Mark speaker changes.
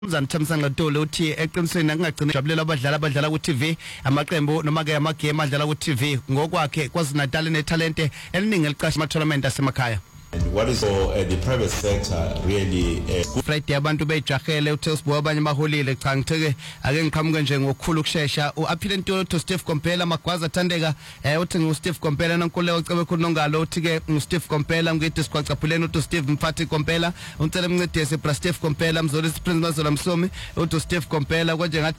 Speaker 1: Mzansi Thamsanqa Ntuli uthi eqinisweni akungagcina jabulela abadlala ku TV amaqembu noma ke amagame adlala ku TV ngokwakhe KwaZulu-Natal netalente eliningi eliqasha ama tournament asemakhaya.
Speaker 2: And what is the private sector really
Speaker 1: Friday abantu bejahele uThelsbo abanye baholile cha ngitheke ake ngiqhamuke nje ngokukhulu ukusheshsha uAphile Ntuli to Steve Kompela Magwaza Thandeka uthi nguSteve Kompela noNkuleko ucebe khona ngalo uthi ke nguSteve Kompela ngithi siqhaqaphuleni uthi Steve Mphathi Kompela uncela emncedise bra Steve Kompela mzolisi Prince Mazola Msomi uthi Steve Kompela konje ngathi